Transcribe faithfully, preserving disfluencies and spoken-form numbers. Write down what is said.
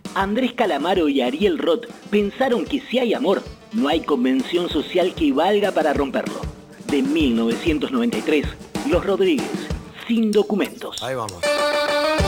Andrés Calamaro y Ariel Roth pensaron que si hay amor, no hay convención social que valga para romperlo. De mil novecientos noventa y tres, Los Rodríguez, Sin Documentos. Ahí vamos.